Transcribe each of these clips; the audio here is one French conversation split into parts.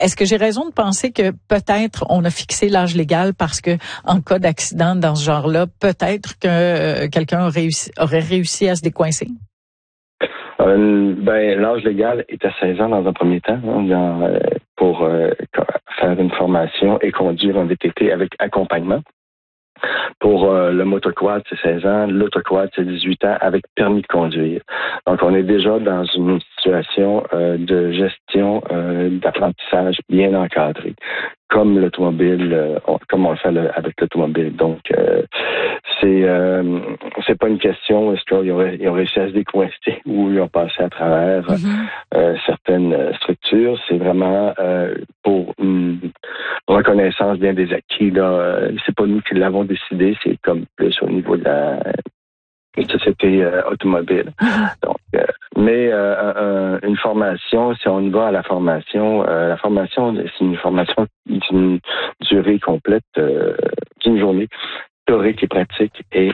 est-ce que j'ai raison de penser que peut-être on a fixé l'âge légal parce que en cas d'accident dans ce genre-là, peut-être que quelqu'un aurait réussi à se décoincer? L'âge légal est à 16 ans dans un premier temps, pour faire une formation et conduire un VTT avec accompagnement. Pour le motoquad, c'est 16 ans. L'autoquad, c'est 18 ans avec permis de conduire. Donc, on est déjà dans une situation de gestion d'apprentissage bien encadrée, comme l'automobile, comme on le fait avec l'automobile. Donc, c'est pas une question est-ce qu'ils ont réussi à se décoincer ou ils ont passé à travers certaines structures. C'est vraiment pour une reconnaissance bien des acquis. Là, c'est pas nous qui l'avons décidé, c'est comme plus au niveau de la société automobile. Donc, une formation, si on y va à la formation, c'est une formation d'une durée complète d'une journée théorique et pratique, et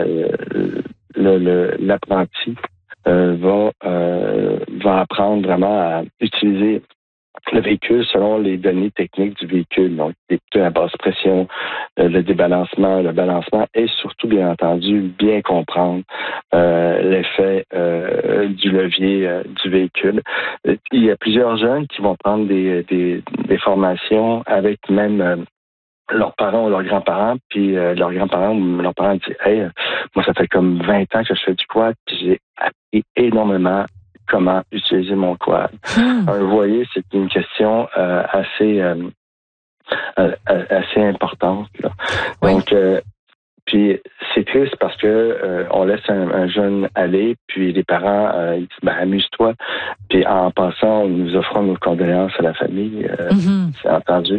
l'apprenti va apprendre vraiment à utiliser le véhicule selon les données techniques du véhicule, donc la basse pression, le débalancement, le balancement, et surtout, bien entendu, bien comprendre l'effet du levier du véhicule. Il y a plusieurs jeunes qui vont prendre des formations avec même leurs parents ou leurs grands-parents, puis leurs grands-parents ou leurs parents disent « Hey, moi, ça fait comme 20 ans que je fais du quad, puis j'ai appris énormément comment utiliser mon quad. » Vous voyez, c'est une question assez importante, là. Oui. Donc, puis c'est triste parce que on laisse un jeune aller, puis les parents ils disent amuse-toi. Puis en passant, nous offrons nos condoléances à la famille, c'est entendu.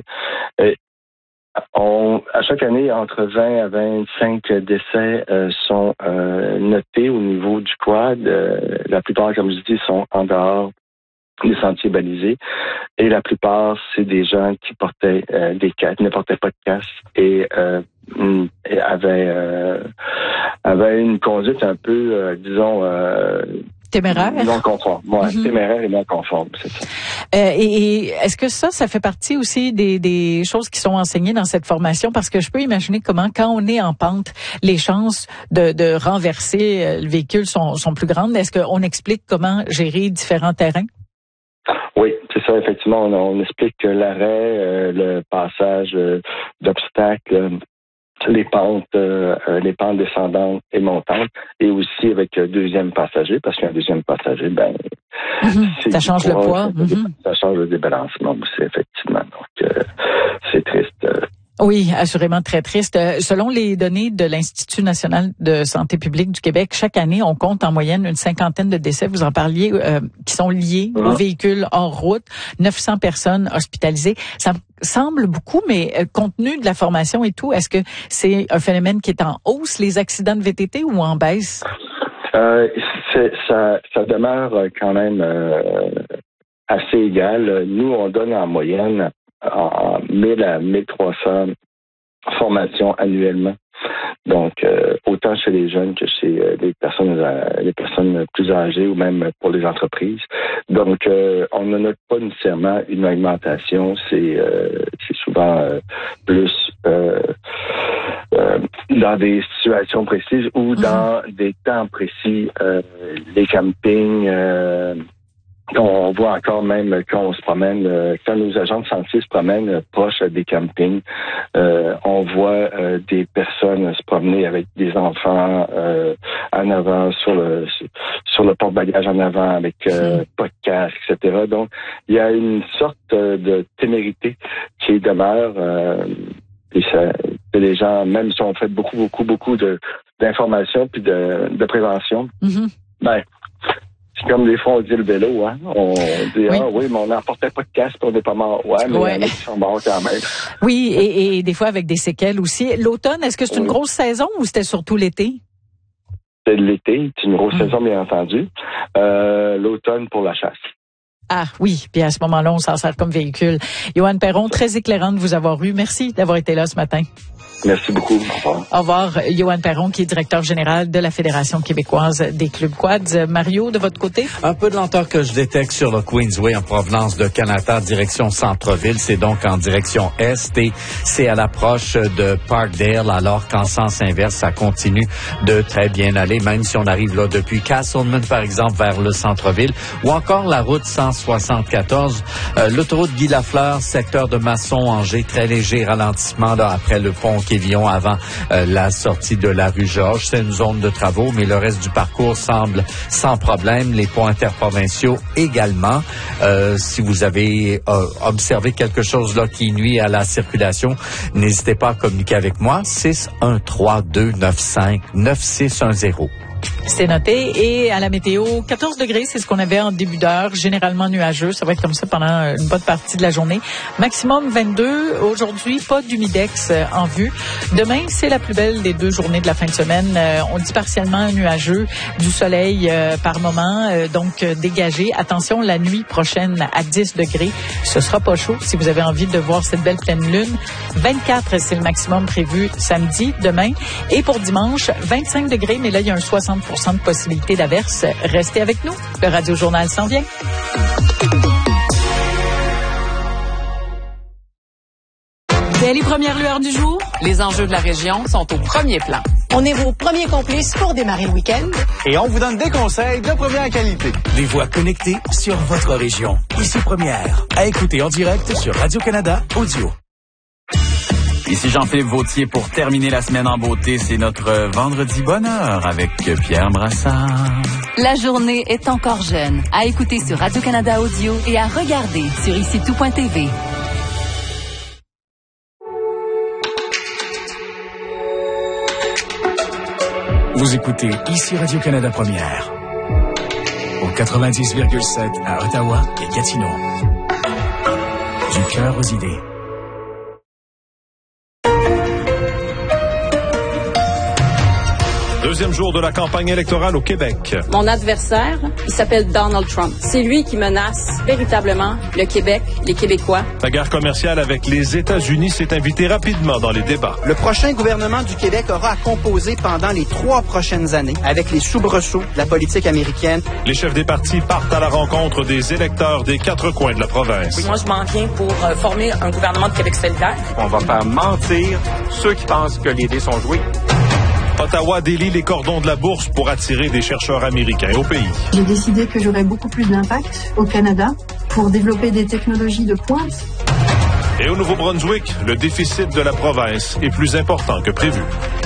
À chaque année, entre 20 à 25 décès sont notés au niveau du quad. La plupart, comme je dis, sont en dehors des sentiers balisés. Et la plupart, c'est des gens qui portaient des casques, ne portaient pas de casque et avaient une conduite un peu, téméraire. Non conforme. Téméraire et non conforme, c'est ça. Et est-ce que ça fait partie aussi des choses qui sont enseignées dans cette formation? Parce que je peux imaginer comment, quand on est en pente, les chances de renverser le véhicule sont plus grandes. Est-ce qu'on explique comment gérer différents terrains? Oui, c'est ça, effectivement. On explique que l'arrêt, le passage d'obstacles, les pentes descendantes et montantes, et aussi avec le deuxième passager, parce qu'un deuxième passager, ça change le poids. Ça change le débalancement aussi, effectivement. Donc, c'est triste. Oui, assurément très triste. Selon les données de l'Institut national de santé publique du Québec, chaque année, on compte en moyenne une 50aine de décès, vous en parliez, qui sont liés aux véhicules hors route, 900 personnes hospitalisées. Ça me semble beaucoup, mais compte tenu de la formation et tout, est-ce que c'est un phénomène qui est en hausse, les accidents de VTT, ou en baisse? Ça demeure quand même assez égal. Nous, on donne en moyenne en 1000 à 1300 formations annuellement. Donc, autant chez les jeunes que chez les personnes plus âgées ou même pour les entreprises. Donc, on ne note pas nécessairement une augmentation. C'est souvent plus dans des situations précises ou dans des temps précis. Les campings, on voit encore même quand on se promène, quand nos agents de santé se promènent proches des campings, on voit des personnes se promener avec des enfants en avant sur le porte-bagages en avant avec pas de casque, etc. Donc, il y a une sorte de témérité qui demeure. Et les gens, même si on fait beaucoup d'informations puis de prévention, c'est comme des fois on dit le vélo, hein. On dit oui, mais on n'emportait pas de casque, on n'est pas mort. Ouais, mais il y en a qui sont morts quand même. Oui, et des fois avec des séquelles aussi. L'automne, est-ce que c'est une grosse saison ou c'était surtout l'été? C'est l'été, c'est une grosse saison, bien entendu. L'automne pour la chasse. Ah oui, puis à ce moment-là, on s'en sert comme véhicule. Yoann Perron, très éclairant de vous avoir eu. Merci d'avoir été là ce matin. Merci beaucoup. Au revoir. Au revoir, Yoann Perron, qui est directeur général de la Fédération québécoise des clubs quads. Mario, de votre côté? Un peu de lenteur que je détecte sur le Queensway en provenance de Canada, direction centre-ville. C'est donc en direction est et c'est à l'approche de Parkdale, alors qu'en sens inverse, ça continue de très bien aller, même si on arrive là depuis Castleman, par exemple, vers le centre-ville, ou encore la route 174, l'autoroute Guy Lafleur, secteur de Masson-Angers, très léger ralentissement là après le pont Quévillon avant la sortie de la rue Georges. C'est une zone de travaux, mais le reste du parcours semble sans problème. Les ponts interprovinciaux également. Si vous avez observé quelque chose là qui nuit à la circulation, n'hésitez pas à communiquer avec moi. 613-295-9610. C'est noté. Et à la météo, 14 degrés, c'est ce qu'on avait en début d'heure, généralement nuageux. Ça va être comme ça pendant une bonne partie de la journée. Maximum 22. Aujourd'hui, pas d'humidex en vue. Demain, c'est la plus belle des 2 journées de la fin de semaine. On dit partiellement nuageux, du soleil par moment, donc dégagé. Attention, la nuit prochaine à 10 degrés. Ce sera pas chaud si vous avez envie de voir cette belle pleine lune. 24, c'est le maximum prévu samedi, demain. Et pour dimanche, 25 degrés, mais là, il y a un 60% de possibilité d'averse. Restez avec nous. Le Radio Journal s'en vient. Dès les premières lueurs du jour, les enjeux de la région sont au premier plan. On est vos premiers complices pour démarrer le week-end. Et on vous donne des conseils de première qualité. Les voix connectées sur votre région. Ici Première. À écouter en direct sur Radio-Canada Audio. Ici Jean-Philippe Vautier pour terminer la semaine en beauté. C'est notre vendredi bonheur avec Pierre Brassard. La journée est encore jeune. À écouter sur Radio-Canada Audio et à regarder sur IciTout.tv. Vous écoutez Ici Radio-Canada Première. Au 90,7 à Ottawa et Gatineau. Du cœur aux idées. Deuxième jour de la campagne électorale au Québec. Mon adversaire, il s'appelle Donald Trump. C'est lui qui menace véritablement le Québec, les Québécois. La guerre commerciale avec les États-Unis s'est invitée rapidement dans les débats. Le prochain gouvernement du Québec aura à composer pendant les 3 prochaines années avec les soubresauts de la politique américaine. Les chefs des partis partent à la rencontre des électeurs des 4 coins de la province. Oui, moi, je m'en viens pour former un gouvernement de Québec solidaire. On va faire mentir ceux qui pensent que les dés sont joués. Ottawa délie les cordons de la bourse pour attirer des chercheurs américains au pays. J'ai décidé que j'aurais beaucoup plus d'impact au Canada pour développer des technologies de pointe. Et au Nouveau-Brunswick, le déficit de la province est plus important que prévu.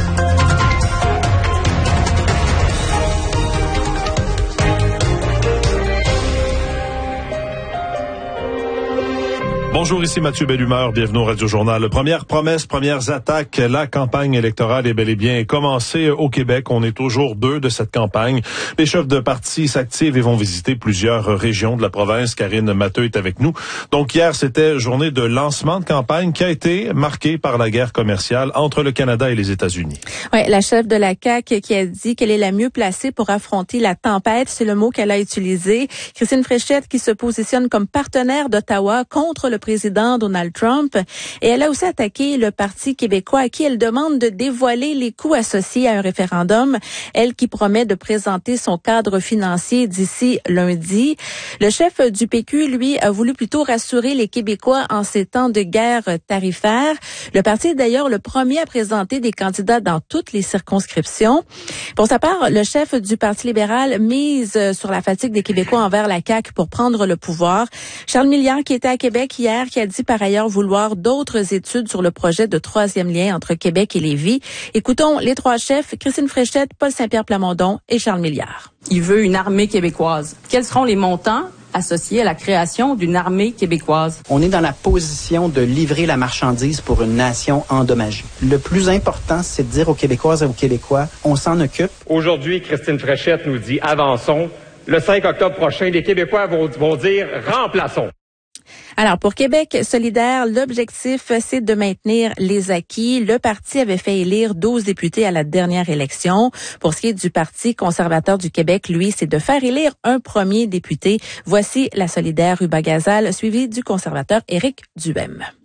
Bonjour, ici Mathieu Bellumeur, bienvenue au Radio-Journal. Première promesse, premières attaques, la campagne électorale est bel et bien commencée au Québec. On est au jour 2 de cette campagne. Les chefs de partis s'activent et vont visiter plusieurs régions de la province. Karine Matteux est avec nous. Donc hier, c'était journée de lancement de campagne qui a été marquée par la guerre commerciale entre le Canada et les États-Unis. Oui, la chef de la CAQ qui a dit qu'elle est la mieux placée pour affronter la tempête, c'est le mot qu'elle a utilisé. Christine Fréchette qui se positionne comme partenaire d'Ottawa contre le président Donald Trump. Et elle a aussi attaqué le Parti québécois à qui elle demande de dévoiler les coûts associés à un référendum. Elle qui promet de présenter son cadre financier d'ici lundi. Le chef du PQ, lui, a voulu plutôt rassurer les Québécois en ces temps de guerre tarifaire. Le parti est d'ailleurs le premier à présenter des candidats dans toutes les circonscriptions. Pour sa part, le chef du Parti libéral mise sur la fatigue des Québécois envers la CAQ pour prendre le pouvoir. Charles Milliard, qui était à Québec hier, qui a dit par ailleurs vouloir d'autres études sur le projet de 3e lien entre Québec et Lévis. Écoutons les 3 chefs, Christine Fréchette, Paul Saint-Pierre Plamondon et Charles Milliard. Il veut une armée québécoise. Quels seront les montants associés à la création d'une armée québécoise? On est dans la position de livrer la marchandise pour une nation endommagée. Le plus important, c'est de dire aux Québécoises et aux Québécois, on s'en occupe. Aujourd'hui, Christine Fréchette nous dit avançons. Le 5 octobre prochain, les Québécois vont dire remplaçons. Alors, pour Québec solidaire, l'objectif, c'est de maintenir les acquis. Le parti avait fait élire 12 députés à la dernière élection. Pour ce qui est du Parti conservateur du Québec, lui, c'est de faire élire un premier député. Voici la solidaire Ruba Gazal, suivie du conservateur Éric Duhem.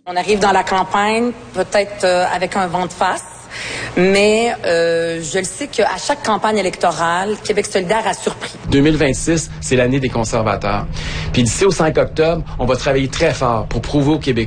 On arrive dans la campagne, peut-être avec un vent de face. Mais je le sais qu'à chaque campagne électorale, Québec solidaire a surpris. 2026, c'est l'année des conservateurs. Puis d'ici au 5 octobre, on va travailler très fort pour prouver aux Québécois